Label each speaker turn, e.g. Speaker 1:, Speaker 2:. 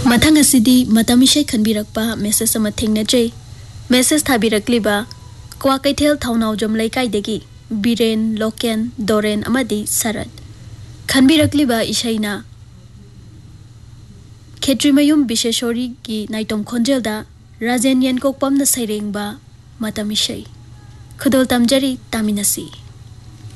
Speaker 1: मथंग असिदी मतम इशै खनबिरकपा मेसेज अमा थेंगनजै मेसेज थाबिरकलिबा क्वा कैथेल थाउनाउजम लैकाइदगी बिरेन लोकेन दोरेन अमदी सरद खनबिरकलिबा इशैना खेत्रिमयुम बिशेश्वरी की नाइटोम खोंजेलदा राजेन येनकोकपमना सैरेंगबा मतम इशै खुदोल तमजरी तामिनसी।